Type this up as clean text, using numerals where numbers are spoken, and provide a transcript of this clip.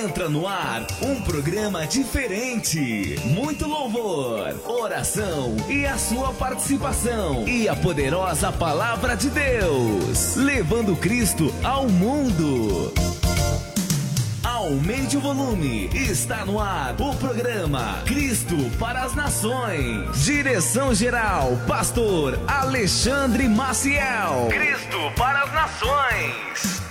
Entra no ar um programa diferente, muito louvor, oração e a sua participação e a poderosa palavra de Deus, levando Cristo ao mundo. Aumente o volume, está no ar o programa Cristo para as Nações. Direção geral, Pastor Alexandre Maciel. Cristo para as Nações.